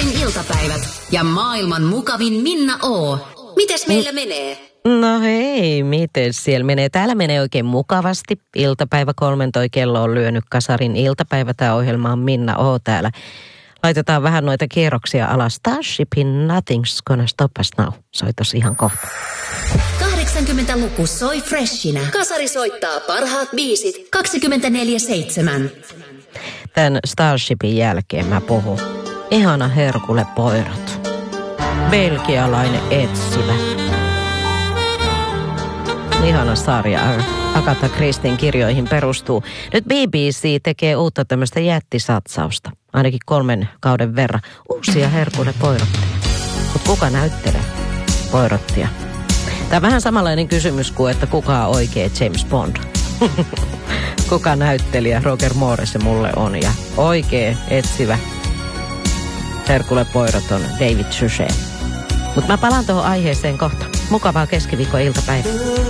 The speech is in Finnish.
Kasarin iltapäivät ja maailman mukavin Minna O. Mites meillä menee? No hei, miten siellä menee? Täällä menee oikein mukavasti. Iltapäivä 3 kello on lyönyt Kasarin iltapäivä. Tämä ohjelma on Minna O täällä. Laitetaan vähän noita kierroksia alas. Starshipin Nothing's Gonna Stop Us Now. Soitos ihan kohta. 80-luku soi freshinä. Kasari soittaa parhaat biisit 24/7. Tän Starshipin jälkeen mä puhun. Ihana Herkule Poirot. Belgialainen etsivä. Ihana sarja. Agatha Christien kirjoihin perustuu. Nyt BBC tekee uutta tämmöistä jättisatsausta. Ainakin 3 kauden verran. Uusia Herkule Poirotteja. Mutta kuka näyttelee Poirottia? Tämä on vähän samanlainen kysymys kuin, että kuka on oikea James Bond. Kuka näyttelijä Roger Moore se mulle on. Ja oikea etsivä Herkule Poirot on David Suchet. Mutta mä palaan tuohon aiheeseen kohta. Mukavaa keskiviikon iltapäivää.